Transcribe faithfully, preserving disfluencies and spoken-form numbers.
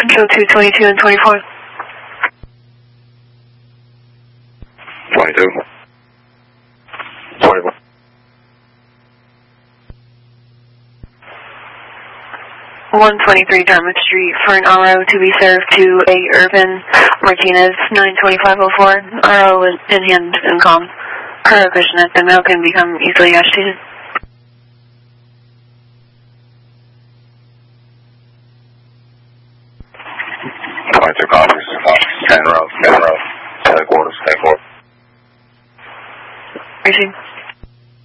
Central two twenty-two and twenty-four. twenty-two. twenty-four. one twenty-three Dartmouth Street for an R O to be served to a Irvin Martinez, nine twenty-five oh four. R O in hand and calm. Her cushion has been milk and become easily agitated. twenty-two copies. ten row, ten row. Headquarters, headquarters. Receive.